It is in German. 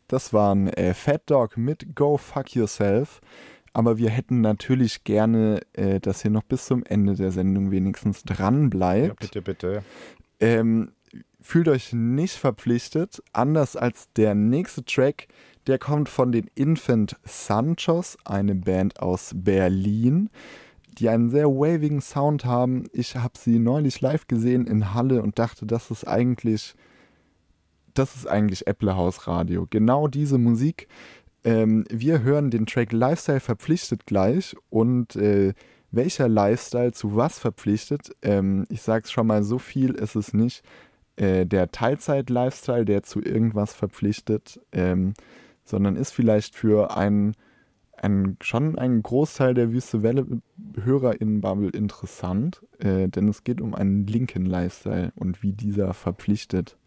Das waren Fat Dog mit Go Fuck Yourself. Aber wir hätten natürlich gerne, dass ihr noch bis zum Ende der Sendung wenigstens dran Ja, bleibt. bitte, bitte. Ähm, Fühlt euch nicht verpflichtet, anders als der nächste Track, der kommt von den Infant Sanchos, eine Band aus Berlin, die einen sehr wavigen Sound haben. Ich habe sie neulich live gesehen in Halle und dachte, das ist eigentlich Apple House Radio. Genau diese Musik. Wir hören den Track Lifestyle verpflichtet gleich und welcher Lifestyle zu was verpflichtet? Ich sag's schon mal, so viel ist es nicht. Der Teilzeit-Lifestyle, der zu irgendwas verpflichtet, sondern ist vielleicht für schon einen Großteil der Wüste Welle-HörerInnen-Bubble interessant, denn es geht um einen linken Lifestyle und wie dieser verpflichtet.